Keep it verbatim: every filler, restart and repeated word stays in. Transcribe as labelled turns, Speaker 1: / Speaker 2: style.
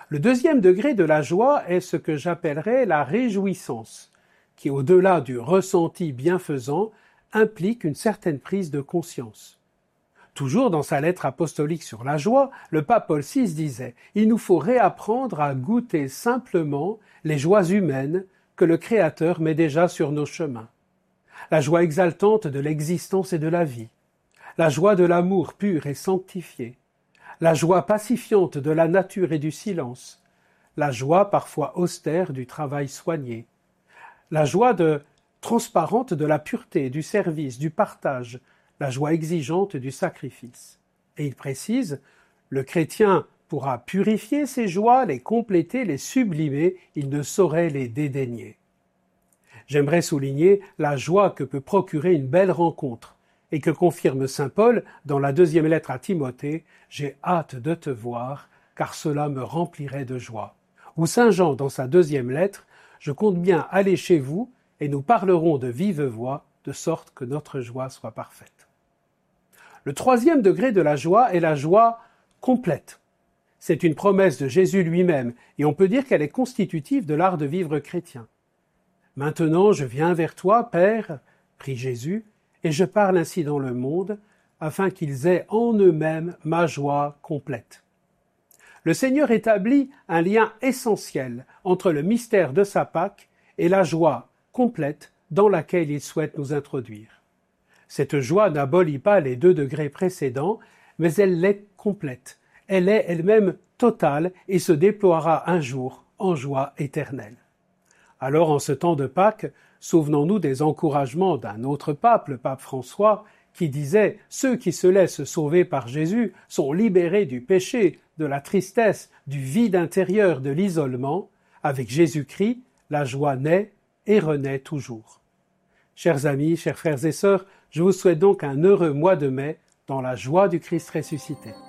Speaker 1: Le deuxième degré de la joie est ce que j'appellerais la réjouissance, qui, au-delà du ressenti bienfaisant, implique une certaine prise de conscience. Toujours dans sa lettre apostolique sur la joie, le pape Paul six disait « Il nous faut réapprendre à goûter simplement les joies humaines que le Créateur met déjà sur nos chemins. La joie exaltante de l'existence et de la vie, la joie de l'amour pur et sanctifié, la joie pacifiante de la nature et du silence, la joie parfois austère du travail soigné, la joie de, transparente de la pureté, du service, du partage, la joie exigeante du sacrifice. » Et il précise, le chrétien pourra purifier ses joies, les compléter, les sublimer, il ne saurait les dédaigner. J'aimerais souligner la joie que peut procurer une belle rencontre et que confirme saint Paul dans la deuxième lettre à Timothée « J'ai hâte de te voir, car cela me remplirait de joie. » Ou saint Jean dans sa deuxième lettre « Je compte bien aller chez vous et nous parlerons de vive voix, de sorte que notre joie soit parfaite. » Le troisième degré de la joie est la joie complète. C'est une promesse de Jésus lui-même et on peut dire qu'elle est constitutive de l'art de vivre chrétien. « Maintenant je viens vers toi, Père, prie Jésus, et je parle ainsi dans le monde, afin qu'ils aient en eux-mêmes ma joie complète. » Le Seigneur établit un lien essentiel entre le mystère de sa Pâque et la joie complète dans laquelle il souhaite nous introduire. Cette joie n'abolit pas les deux degrés précédents, mais elle l'est complète. Elle est elle-même totale et se déploiera un jour en joie éternelle. Alors, en ce temps de Pâques, souvenons-nous des encouragements d'un autre pape, le pape François, qui disait « Ceux qui se laissent sauver par Jésus sont libérés du péché, de la tristesse, du vide intérieur, de l'isolement. Avec Jésus-Christ, la joie naît et renaît toujours. » Chers amis, chers frères et sœurs, je vous souhaite donc un heureux mois de mai dans la joie du Christ ressuscité.